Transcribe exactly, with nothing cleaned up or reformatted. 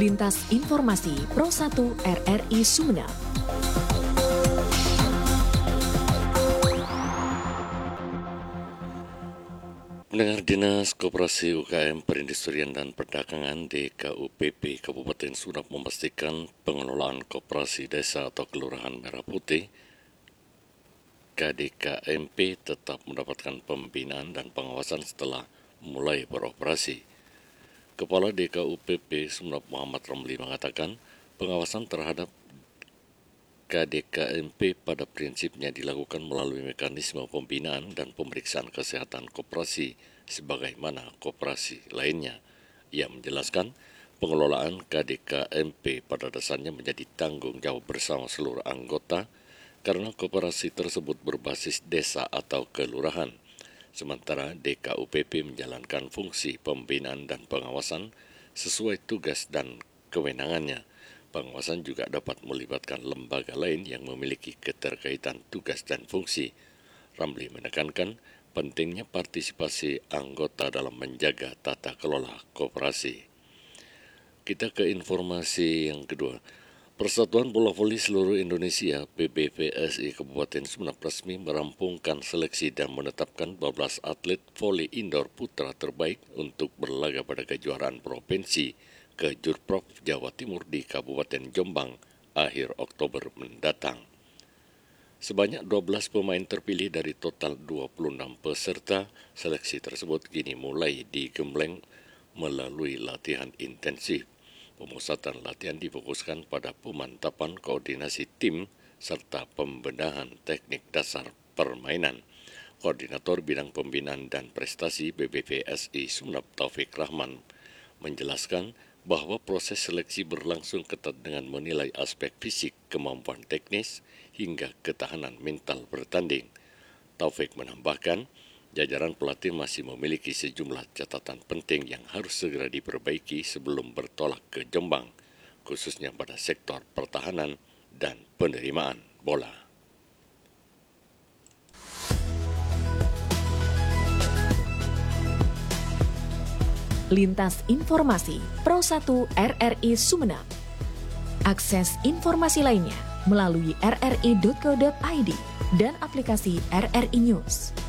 Lintas Informasi Pro satu R R I Sumeneb. Pendengar Dinas Koperasi U K M Perindustrian dan Perdagangan D K U P P Kabupaten Sumeneb memastikan pengelolaan koperasi desa atau kelurahan Merah Putih K D K M P tetap mendapatkan pembinaan dan pengawasan setelah mulai beroperasi. Kepala D K U P P Sumeneb Muhammad Ramli mengatakan pengawasan terhadap K D K M P pada prinsipnya dilakukan melalui mekanisme pembinaan dan pemeriksaan kesehatan koperasi sebagaimana koperasi lainnya. Ia menjelaskan pengelolaan K D K M P pada dasarnya menjadi tanggung jawab bersama seluruh anggota karena koperasi tersebut berbasis desa atau kelurahan. Sementara D K U P P menjalankan fungsi pembinaan dan pengawasan sesuai tugas dan kewenangannya. Pengawasan juga dapat melibatkan lembaga lain yang memiliki keterkaitan tugas dan fungsi. Ramli menekankan pentingnya partisipasi anggota dalam menjaga tata kelola koperasi. Kita ke informasi yang kedua. Persatuan Bola Voli Seluruh Indonesia P B V S I Kabupaten Sumeneb resmi merampungkan seleksi dan menetapkan dua belas atlet voli indoor putra terbaik untuk berlaga pada kejuaraan provinsi ke Jurprov Jawa Timur di Kabupaten Jombang akhir Oktober mendatang. Sebanyak dua belas pemain terpilih dari total dua puluh enam peserta. Seleksi tersebut kini mulai digembleng melalui latihan intensif. Pemusatan latihan difokuskan pada pemantapan koordinasi tim serta pembenahan teknik dasar permainan. Koordinator Bidang Pembinaan dan Prestasi B B V S I Sumeneb Taufik Rahman menjelaskan bahwa proses seleksi berlangsung ketat dengan menilai aspek fisik, kemampuan teknis, hingga ketahanan mental bertanding. Taufik menambahkan, jajaran pelatih masih memiliki sejumlah catatan penting yang harus segera diperbaiki sebelum bertolak ke Jombang, khususnya pada sektor pertahanan dan penerimaan bola. Lintas Informasi Pro satu R R I Sumeneb. Akses informasi lainnya melalui r r i titik co titik i d dan aplikasi R R I News.